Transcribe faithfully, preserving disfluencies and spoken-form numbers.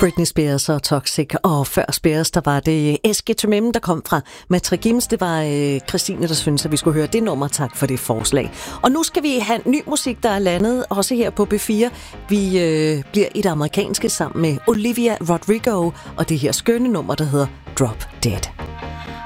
Britney Spears og Toxic, og før Spears, der var det Eske Tumem, der kom fra Matrigims. Det var øh, Christine, der synes, at vi skulle høre det nummer. Tak for det forslag. Og nu skal vi have ny musik, der er landet, også her på B fire. Vi øh, bliver i det amerikanske sammen med Olivia Rodrigo, og det her skønne nummer, der hedder Drop Dead.